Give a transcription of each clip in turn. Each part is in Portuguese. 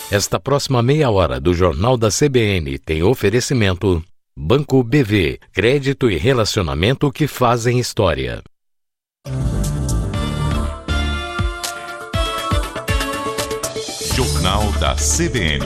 Esta próxima meia hora do Jornal da CBN tem oferecimento Banco BV, crédito e relacionamento que fazem história. Jornal da CBN.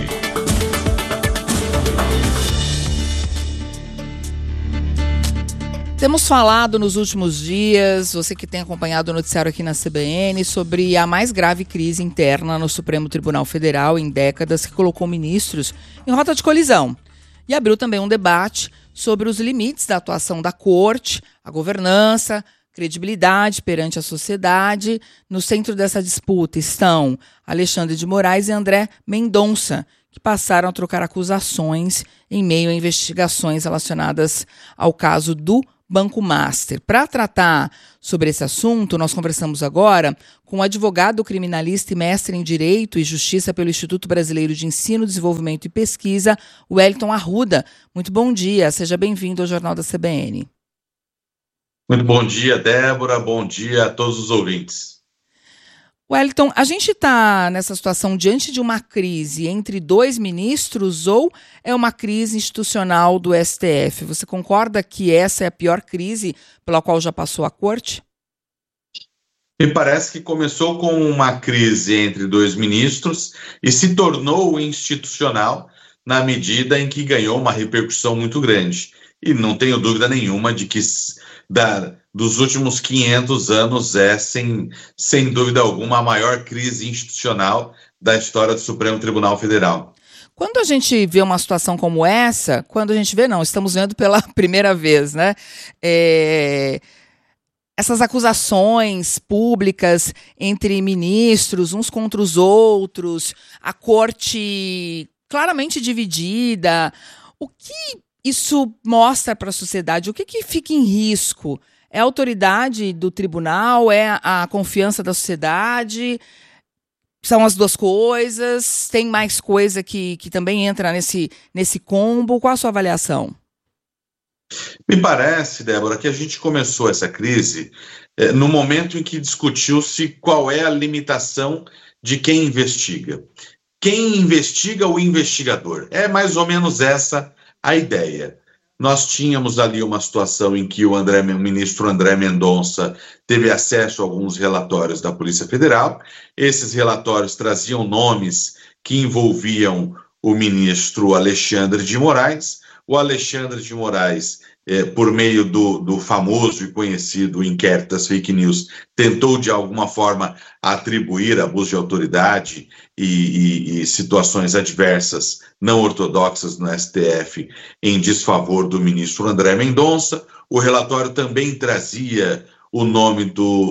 Temos falado nos últimos dias, você que tem acompanhado o noticiário aqui na CBN, sobre a mais grave crise interna no Supremo Tribunal Federal em décadas, que colocou ministros em rota de colisão. E abriu também um debate sobre os limites da atuação da Corte, a governança, credibilidade perante a sociedade. No centro dessa disputa estão Alexandre de Moraes e André Mendonça, que passaram a trocar acusações em meio a investigações relacionadas ao caso do Banco Master. Para tratar sobre esse assunto, nós conversamos agora com o advogado criminalista e mestre em Direito e Justiça pelo Instituto Brasileiro de Ensino, Desenvolvimento e Pesquisa, Wellington Arruda. Muito bom dia, seja bem-vindo ao Jornal da CBN. Muito bom dia, Débora, bom dia a todos os ouvintes. Wellington, a gente está nessa situação diante de uma crise entre dois ministros ou é uma crise institucional do STF? Você concorda que essa é a pior crise pela qual já passou a Corte? Me parece que começou com uma crise entre dois ministros e se tornou institucional na medida em que ganhou uma repercussão muito grande. E não tenho dúvida nenhuma de que dos últimos 500 anos é, sem dúvida alguma, a maior crise institucional da história do Supremo Tribunal Federal. Quando a gente vê uma situação como essa, estamos vendo pela primeira vez, né? Essas acusações públicas entre ministros, uns contra os outros, a Corte claramente dividida, o que isso mostra para a sociedade? O que fica em risco? É a autoridade do tribunal? É a confiança da sociedade? São as duas coisas? Tem mais coisa que também entra nesse combo? Qual a sua avaliação? Me parece, Débora, que a gente começou essa crise no momento em que discutiu-se qual é a limitação de quem investiga. Quem investiga o investigador? É mais ou menos essa a ideia. Nós tínhamos ali uma situação em que o ministro André Mendonça teve acesso a alguns relatórios da Polícia Federal. Esses relatórios traziam nomes que envolviam o ministro Alexandre de Moraes. O Alexandre de Moraes, por meio do famoso e conhecido inquérito das fake news, tentou de alguma forma atribuir abuso de autoridade e situações adversas não ortodoxas no STF em desfavor do ministro André Mendonça. O relatório também trazia o nome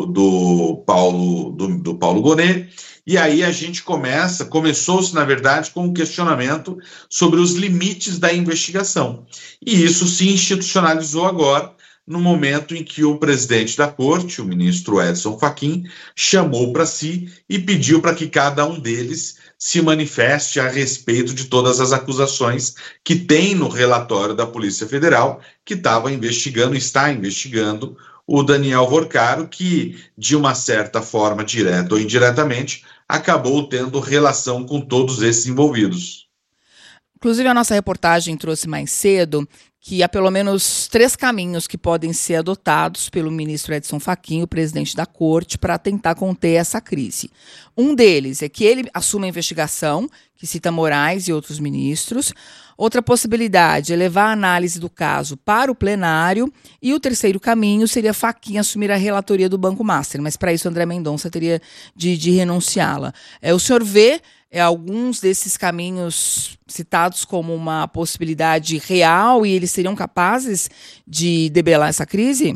do Paulo Gonet. E aí a gente começou-se, na verdade, com um questionamento sobre os limites da investigação. E isso se institucionalizou agora, no momento em que o presidente da Corte, o ministro Edson Fachin, chamou para si e pediu para que cada um deles se manifeste a respeito de todas as acusações que tem no relatório da Polícia Federal, que está investigando o Daniel Vorcaro, que, de uma certa forma, direta ou indiretamente, acabou tendo relação com todos esses envolvidos. Inclusive, a nossa reportagem trouxe mais cedo que há pelo menos 3 caminhos que podem ser adotados pelo ministro Edson Fachin, o presidente da Corte, para tentar conter essa crise. Um deles é que ele assuma a investigação, que cita Moraes e outros ministros. Outra possibilidade é levar a análise do caso para o plenário. E o terceiro caminho seria Fachin assumir a relatoria do Banco Master, mas para isso André Mendonça teria de renunciá-la. O senhor vê alguns desses caminhos citados como uma possibilidade real e eles seriam capazes de debelar essa crise?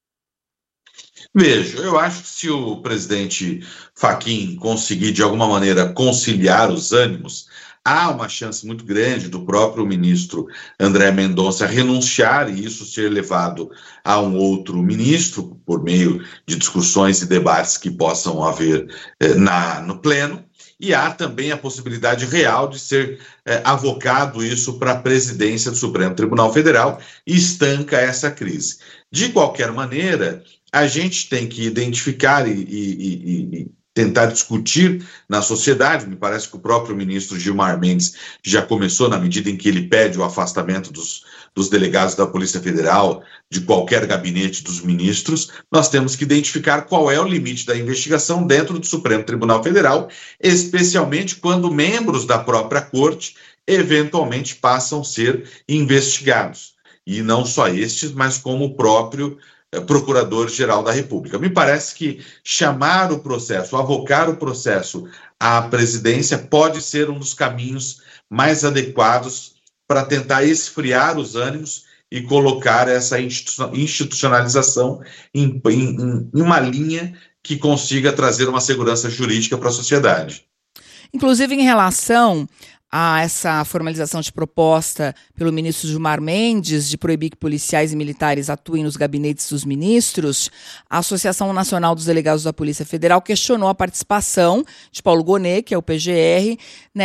Vejo, eu acho que se o presidente Fachin conseguir de alguma maneira conciliar os ânimos, há uma chance muito grande do próprio ministro André Mendonça renunciar e isso ser levado a um outro ministro por meio de discussões e debates que possam haver no pleno. E há também a possibilidade real de ser avocado isso para a presidência do Supremo Tribunal Federal e estanca essa crise. De qualquer maneira, a gente tem que identificar e tentar discutir na sociedade. Me parece que o próprio ministro Gilmar Mendes já começou, na medida em que ele pede o afastamento dos delegados da Polícia Federal, de qualquer gabinete dos ministros. Nós temos que identificar qual é o limite da investigação dentro do Supremo Tribunal Federal, especialmente quando membros da própria Corte eventualmente passam a ser investigados. E não só estes, mas como o próprio Procurador-Geral da República. Me parece que chamar o processo, avocar o processo à presidência pode ser um dos caminhos mais adequados para tentar esfriar os ânimos e colocar essa institucionalização em uma linha que consiga trazer uma segurança jurídica para a sociedade. Inclusive, em relação a essa formalização de proposta pelo ministro Gilmar Mendes de proibir que policiais e militares atuem nos gabinetes dos ministros, a Associação Nacional dos Delegados da Polícia Federal questionou a participação de Paulo Gonet, que é o PGR,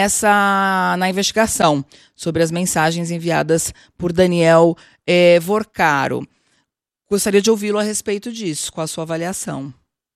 na investigação sobre as mensagens enviadas por Daniel Vorcaro. Gostaria de ouvi-lo a respeito disso, com a sua avaliação.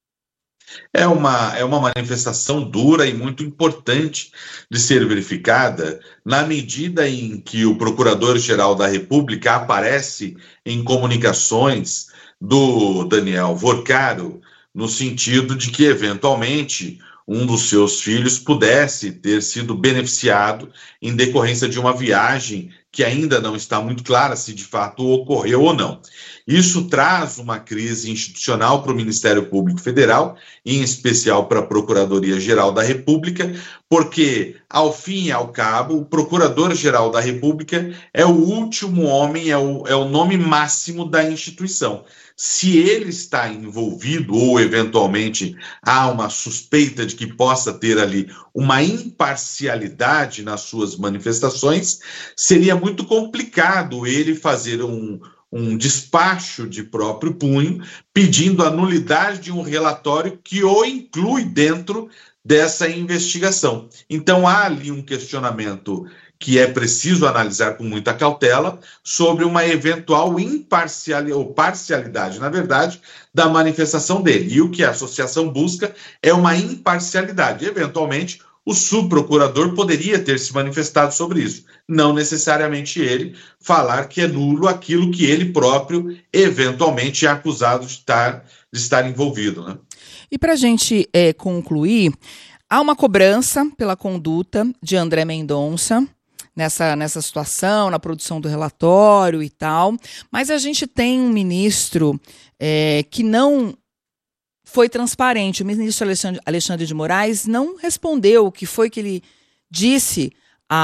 É uma manifestação dura e muito importante de ser verificada na medida em que o Procurador-Geral da República aparece em comunicações do Daniel Vorcaro, no sentido de que, eventualmente, um dos seus filhos pudesse ter sido beneficiado em decorrência de uma viagem que ainda não está muito clara se de fato ocorreu ou não. Isso traz uma crise institucional para o Ministério Público Federal, em especial para a Procuradoria-Geral da República, porque, ao fim e ao cabo, o Procurador-Geral da República é o último homem, é o nome máximo da instituição. Se ele está envolvido ou, eventualmente, há uma suspeita de que possa ter ali uma imparcialidade nas suas manifestações, seria muito complicado ele fazer um despacho de próprio punho, pedindo a nulidade de um relatório que o inclui dentro dessa investigação. Então, há ali um questionamento que é preciso analisar com muita cautela sobre uma eventual imparcialidade, ou parcialidade, na verdade, da manifestação dele. E o que a associação busca é uma imparcialidade. Eventualmente, o subprocurador poderia ter se manifestado sobre isso. Não necessariamente ele falar que é nulo aquilo que ele próprio, eventualmente, é acusado de estar envolvido, né? E para a gente concluir, há uma cobrança pela conduta de André Mendonça nessa situação, na produção do relatório e tal, mas a gente tem um ministro que não foi transparente. O ministro Alexandre de Moraes não respondeu o que foi que ele disse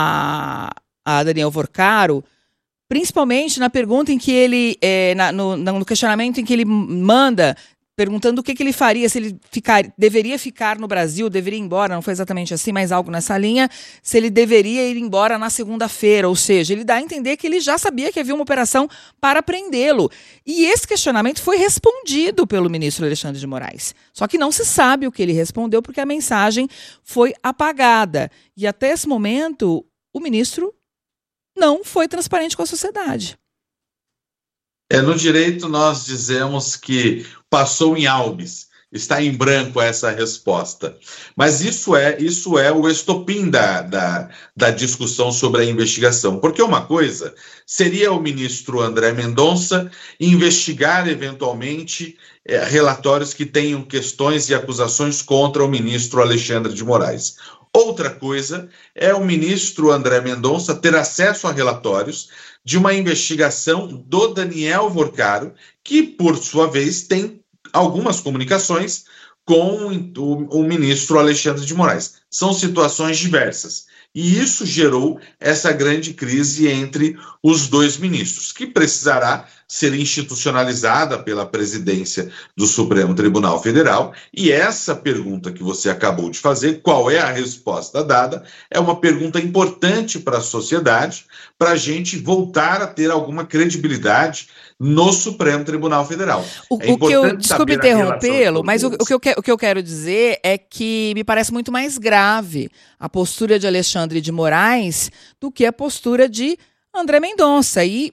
a Daniel Vorcaro, principalmente na pergunta em que ele, no questionamento em que ele manda, perguntando o que ele faria, se ele deveria ficar no Brasil, deveria ir embora, não foi exatamente assim, mas algo nessa linha, se ele deveria ir embora na segunda-feira, ou seja, ele dá a entender que ele já sabia que havia uma operação para prendê-lo. E esse questionamento foi respondido pelo ministro Alexandre de Moraes. Só que não se sabe o que ele respondeu, porque a mensagem foi apagada. E até esse momento, o ministro não foi transparente com a sociedade. No direito, nós dizemos que passou em albis, está em branco essa resposta. Mas isso é o estopim da discussão sobre a investigação. Porque uma coisa seria o ministro André Mendonça investigar, eventualmente, relatórios que tenham questões e acusações contra o ministro Alexandre de Moraes. Outra coisa é o ministro André Mendonça ter acesso a relatórios de uma investigação do Daniel Vorcaro, que, por sua vez, tem algumas comunicações com o ministro Alexandre de Moraes. São situações diversas. E isso gerou essa grande crise entre os dois ministros, que precisará ser institucionalizada pela presidência do Supremo Tribunal Federal. E essa pergunta que você acabou de fazer, qual é a resposta dada, é uma pergunta importante para a sociedade, para a gente voltar a ter alguma credibilidade no Supremo Tribunal Federal. Desculpe interrompê-lo, mas o que eu quero dizer é que me parece muito mais grave a postura de Alexandre de Moraes do que a postura de André Mendonça. E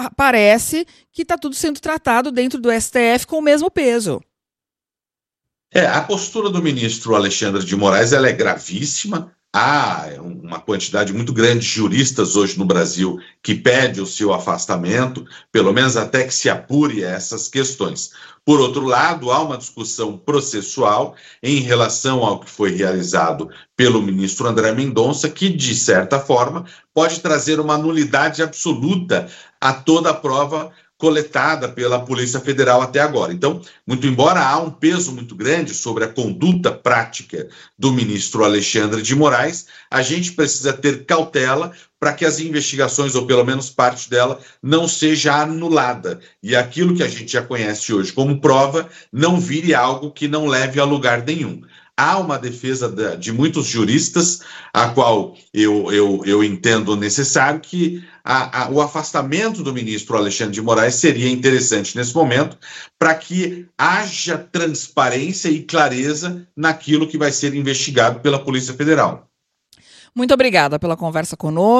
parece que está tudo sendo tratado dentro do STF com o mesmo peso. A postura do ministro Alexandre de Moraes ela é gravíssima. Há uma quantidade muito grande de juristas hoje no Brasil que pede o seu afastamento, pelo menos até que se apure essas questões. Por outro lado, há uma discussão processual em relação ao que foi realizado pelo ministro André Mendonça, que, de certa forma, pode trazer uma nulidade absoluta a toda a prova coletada pela Polícia Federal até agora. Então, muito embora há um peso muito grande sobre a conduta prática do ministro Alexandre de Moraes, a gente precisa ter cautela para que as investigações, ou pelo menos parte dela, não seja anulada. E aquilo que a gente já conhece hoje como prova não vire algo que não leve a lugar nenhum. Há uma defesa de muitos juristas, a qual eu entendo necessário que o afastamento do ministro Alexandre de Moraes seria interessante nesse momento, para que haja transparência e clareza naquilo que vai ser investigado pela Polícia Federal. Muito obrigada pela conversa conosco.